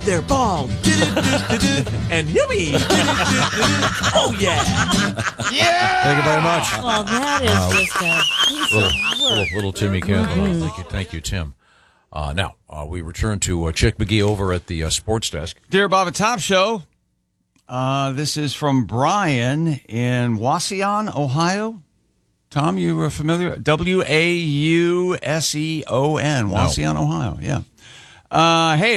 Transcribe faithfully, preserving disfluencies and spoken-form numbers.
they're bald. And yummy. Oh, yeah. Yeah. Thank you very much. Well, that is Uh, just a piece Little, of work. little, little Timmy Campbell. Thank you, thank you, Tim. Uh, now, uh, we return to uh, Chick McGee over at the uh, sports desk. Dear Bob and Tom Show, uh, this is from Brian in Wauseon, Ohio. Tom, you were familiar? W A U S E O N, Wauseon, Ohio. Yeah. Uh, hey.